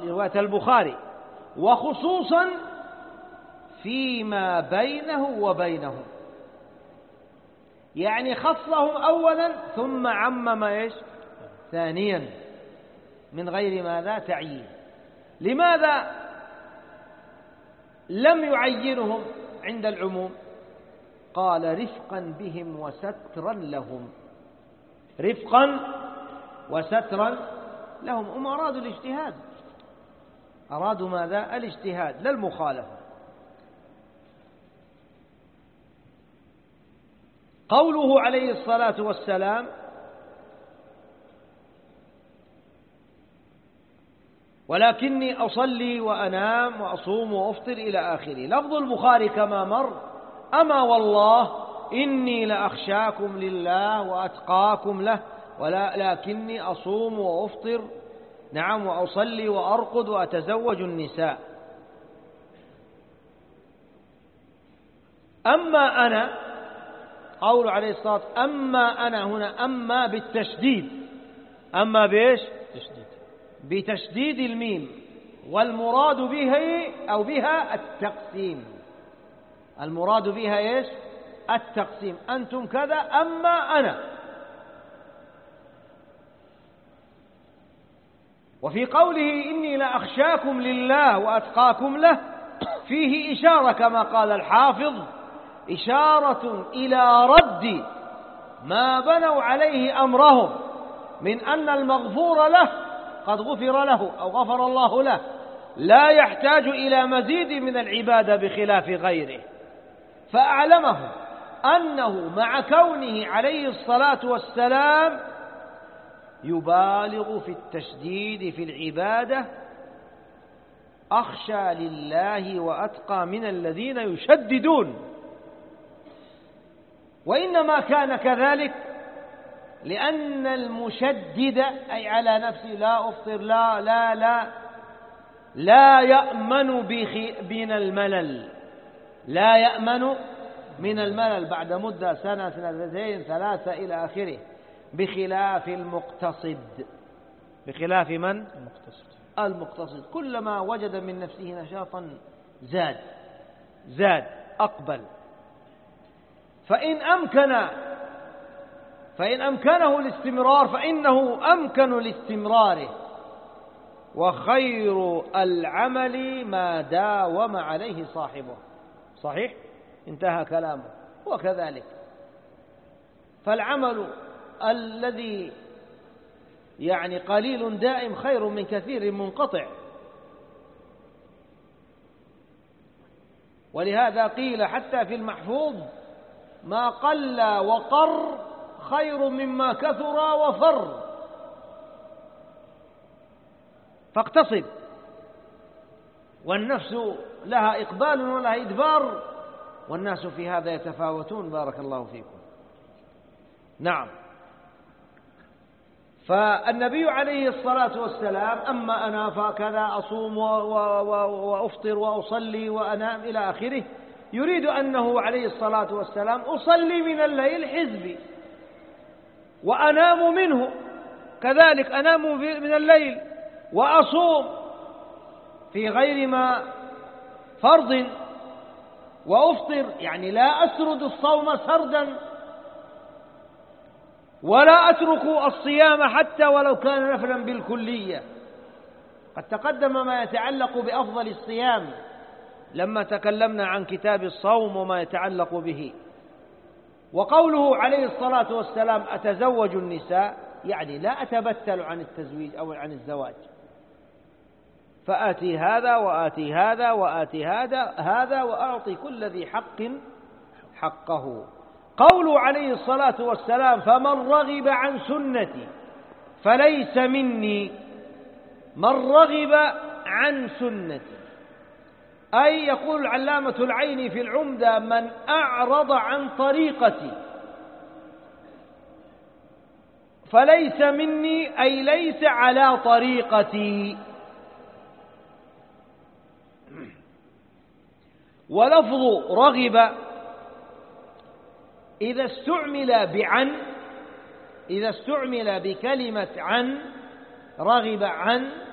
رواية البخاري، وخصوصا فيما بينه وبينهم، يعني خصهم أولا ثم عمم إيش ثانيا من غير ماذا تعيين. لماذا لم يعينهم عند العموم؟ قال رفقا بهم وسترا لهم، رفقا وسترا لهم. هم أرادوا الاجتهاد، أرادوا ماذا؟ الاجتهاد لا المخالفة. قوله عليه الصلاة والسلام ولكني أصلي وأنام وأصوم وأفطر إلى آخره. لفظ البخاري كما مر: أما والله إني لأخشاكم لله وأتقاكم له ولكني أصوم وأفطر، نعم، وأصلي وأرقد وأتزوج النساء. أما أنا، قول عليه الصلاة والسلام أما أنا هنا أما بالتشديد، أما بإيش؟ بتشديد الميم، والمراد به أو بها التقسيم، المراد بها إيش؟ التقسيم. أنتم كذا أما أنا. وفي قوله إني لأخشاكم لله وأتقاكم له فيه إشارة كما قال الحافظ، إشارة إلى رد ما بنوا عليه أمرهم من أن المغفور له قد غفر له أو غفر الله له، لا يحتاج إلى مزيد من العبادة بخلاف غيره. فأعلمهم أنه مع كونه عليه الصلاة والسلام يبالغ في التشديد في العبادة أخشى لله وأتقى من الذين يشددون، وإنما كان كذلك لأن المشدد أي على نفسه لا أفطر لا يأمن من الملل، لا يأمن من الملل بعد مدة، سنة، سنتين، ثلاثة إلى آخره، بخلاف المقتصد. بخلاف من؟ المقتصد كلما وجد من نفسه نشاطا زاد أقبل. فإن أمكنه الاستمرار فإنه أمكن لاستمراره، وخير العمل ما داوم عليه صاحبه. صحيح؟ انتهى كلامه. وكذلك فالعمل الذي يعني قليل دائم خير من كثير منقطع. ولهذا قيل حتى في المحفوظ ما قل وقر خير مما كثر وفر. فاقتصد، والنفس لها إقبال ولها إدبار، والناس في هذا يتفاوتون. بارك الله فيكم. نعم. فالنبي عليه الصلاة والسلام أما أنا فكذا أصوم وأفطر وأصلي وأنام إلى آخره، يريد أنه عليه الصلاة والسلام أصلي من الليل حزبي وأنام منه، كذلك أنام من الليل وأصوم في غير ما فرض وأفطر، يعني لا أسرد الصوم سردا ولا أترك الصيام حتى ولو كان نفلا بالكلية. قد تقدم ما يتعلق بأفضل الصيام لما تكلمنا عن كتاب الصوم وما يتعلق به. وقوله عليه الصلاة والسلام أتزوج النساء، يعني لا أتبتل عن التزويج أو عن الزواج، فآتي هذا وآتي هذا وآتي هذا وأعطي كل ذي حق حقه. قوله عليه الصلاة والسلام فمن رغب عن سنتي فليس مني، من رغب عن سنتي أي يقول العلامة العيني في العمدة من أعرض عن طريقتي، فليس مني أي ليس على طريقتي. ولفظ رغب إذا استعمل بكلمة عن، رغب عن،